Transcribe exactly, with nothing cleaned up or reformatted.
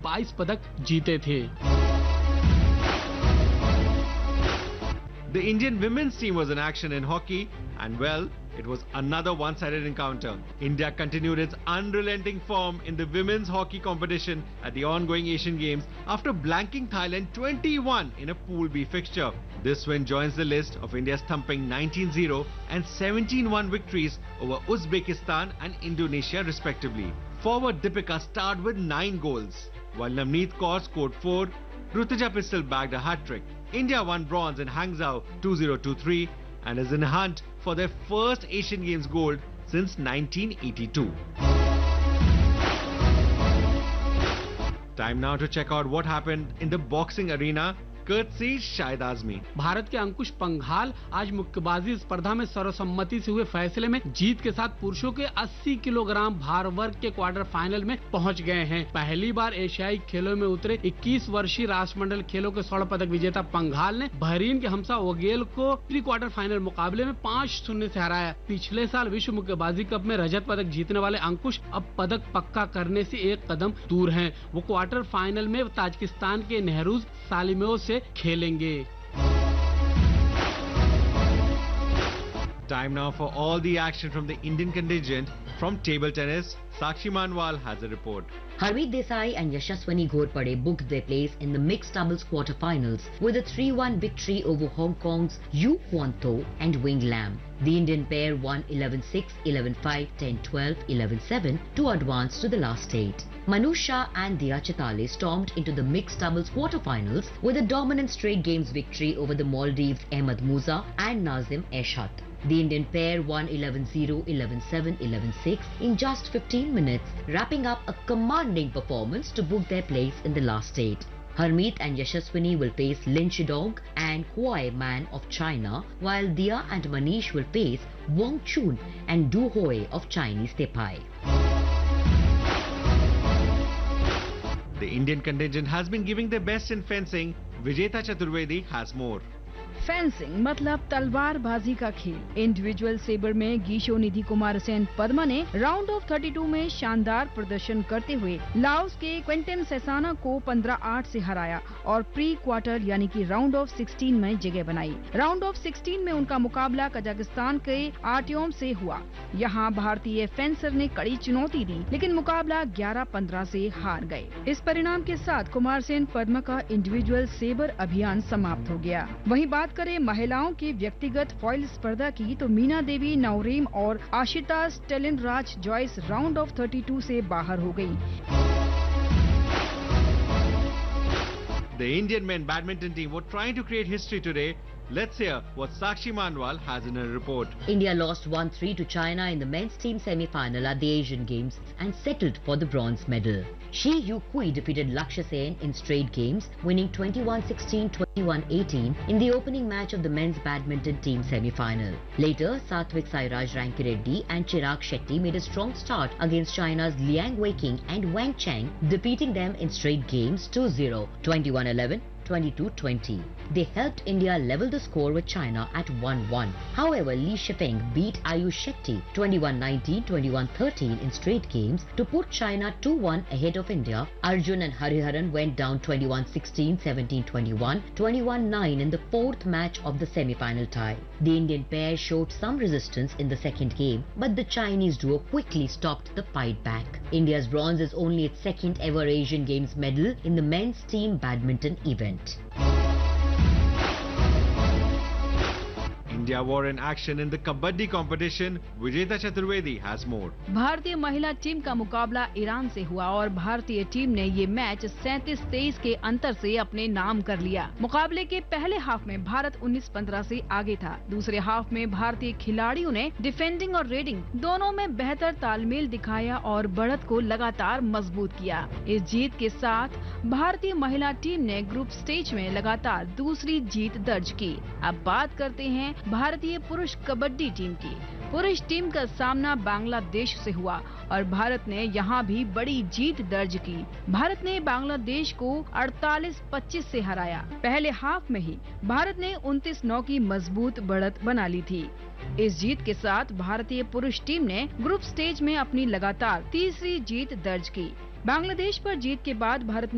बाईस पदक जीते थे। The Indian women's team was in action in hockey, and well, it was another one-sided encounter. India continued its unrelenting form in the women's hockey competition at the ongoing Asian Games after blanking Thailand twenty-one in a Pool B fixture. This win joins the list of India's thumping nineteen zero and seventeen one victories over Uzbekistan and Indonesia respectively. Forward Deepika starred with nine goals, while Navneet Kaur scored four. Rutuja Pistol bagged a hat-trick. India won bronze in Hangzhou two zero two three and is in a hunt for their first Asian Games gold since nineteen eighty-two. Time now to check out what happened in the boxing arena, courtesy Shahid Azmi. Bharat के अंकुश पंघाल आज मुक्केबाजी स्पर्धा में सर्वसम्मति से हुए फैसले में जीत के साथ पुरुषों के अस्सी किलोग्राम भार वर्ग के क्वार्टर फाइनल में पहुंच गए हैं। पहली बार एशियाई खेलों में उतरे इक्कीस वर्षीय राष्ट्रमंडल खेलों के स्वर्ण पदक विजेता पंघाल ने बहरीन के हमसा वगेल को प्री क्वार्टर फाइनल मुकाबले में पाँच शून्य से हराया। पिछले साल विश्व मुक्केबाजी कप में रजत पदक जीतने वाले अंकुश अब पदक पक्का करने से एक कदम दूर हैं। वो क्वार्टर फाइनल में ताजिकिस्तान के नेहरूज सालिमोव से खेलेंगे। Time now for all the action from the Indian contingent. From table tennis, Sakshi Manwal has a report. Harmeet Desai and Yashaswani Ghorpade booked their place in the mixed doubles quarterfinals with a three one victory over Hong Kong's Yu Huan Tho and Wing Lam. The Indian pair won eleven six, eleven five, ten twelve, eleven seven to advance to the last eight. Manu Shah and Diya Chitale stormed into the mixed doubles quarterfinals with a dominant straight games victory over the Maldives' Ahmed Musa and Nazim Eshat. The Indian pair won eleven zero, eleven seven, eleven six in just fifteen minutes, wrapping up a commanding performance to book their place in the last eight. Harmeet and Yashaswini will face Lin Shidong and Huai Man of China, while Diya and Manish will face Wang Chun and Du Hui of Chinese Tepai. The Indian contingent has been giving their best in fencing. Vijeta Chaturvedi has more. Fencing मतलब तलवारबाजी का खेल। Individual sabre में गीशो निधि कुमार सेन पद्मा ने round of बत्तीस में शानदार प्रदर्शन करते हुए लाओस के क्विंटन सेसाना को पंद्रह आठ से हराया और प्री क्वार्टर यानी कि राउंड ऑफ सोलह में जगह बनाई। राउंड ऑफ सोलह में उनका मुकाबला कजाकिस्तान के आर्टियोम से हुआ। यहाँ भारतीय फेंसर ने कड़ी चुनौती दी, लेकिन मुकाबला ग्यारह पंद्रह से हार गए। इस परिणाम के साथ कुमार सेन पद्मा का इंडिविजुअल सेबर अभियान समाप्त हो गया। वहीं बात करें महिलाओं की व्यक्तिगत फॉइल स्पर्धा की तो मीना देवी नवरीम और Ashita Stalin Raj Joyce round of बत्तीस से बाहर हो गई। The Indian men badminton team were trying to create history today. Let's hear what Sakshi Manwal has in her report. India lost one three to China in the men's team semi-final at the Asian Games and settled for the bronze medal. Shi Yu Kui defeated Lakshya Sen in straight games, winning twenty-one sixteen, twenty-one eighteen in the opening match of the men's badminton team semi-final. Later, Satvik Sairaj Rankireddy and Chirag Shetty made a strong start against China's Liang Weiqing and Wang Cheng, defeating them in straight games two zero, twenty-one eleven, twenty-two twenty. They helped India level the score with China at one one. However, Li Shifeng beat Ayush Shetty twenty-one nineteen, twenty-one thirteen in straight games to put China two one ahead of India. Arjun and Hariharan went down twenty-one sixteen, seventeen twenty-one, twenty-one nine in the fourth match of the semi-final tie. The Indian pair showed some resistance in the second game, but the Chinese duo quickly stopped the fight back. India's bronze is only its second ever Asian Games medal in the men's team badminton event. India were in action in the Kabaddi competition. Vijeta Chaturvedi has more. भारतीय महिला team का मुकाबला Iran से हुआ और भारतीय team ने ये मैच सैंतीस तेईस के अंतर से अपने नाम कर लिया। मुकाबले के पहले हाफ में भारत उन्नीस पंद्रह से आगे था। दूसरे हाफ में भारतीय खिलाड़ियों ने डिफेंडिंग और रेडिंग दोनों में बेहतर तालमेल दिखाया और बढ़त को लगातार मजबूत किया। इस जीत के साथ भारतीय महिला टीम ने ग्रुप स्टेज में लगातार दूसरी जीत दर्ज की। अब बात करते हैं भारतीय पुरुष कबड्डी टीम की। पुरुष टीम का सामना बांग्लादेश से हुआ और भारत ने यहां भी बड़ी जीत दर्ज की। भारत ने बांग्लादेश को अड़तालीस पच्चीस से हराया। पहले हाफ में ही भारत ने उनतीस नौ की मजबूत बढ़त बना ली थी। इस जीत के साथ भारतीय पुरुष टीम ने ग्रुप स्टेज में अपनी लगातार तीसरी जीत दर्ज की। बांग्लादेश पर जीत के बाद भारत ने